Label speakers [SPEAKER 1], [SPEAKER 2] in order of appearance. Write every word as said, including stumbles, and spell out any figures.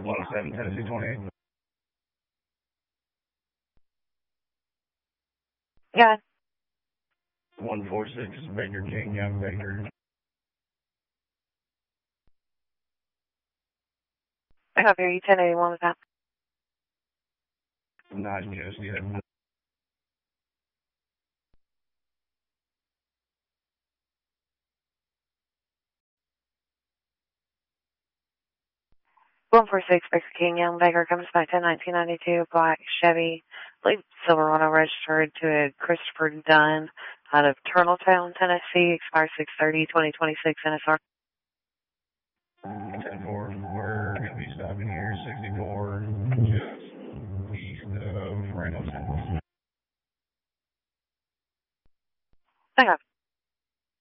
[SPEAKER 1] one oh seven, Tennessee twenty-eight.
[SPEAKER 2] Yeah.
[SPEAKER 1] one four six, Baker King, Young Baker.
[SPEAKER 2] I have your E ten eighty-one with that.
[SPEAKER 1] Not just yet.
[SPEAKER 2] one four six, Baker King, Young Baker, comes back to nineteen ninety-two, black Chevy, I believe Silverado, registered to a Christopher Dunn out of Turtletown, Tennessee, expires six thirty, twenty twenty-six, N S R.
[SPEAKER 1] ten four, we're going to be stopping here, sixty-four, just east of Randallstown.
[SPEAKER 2] I have.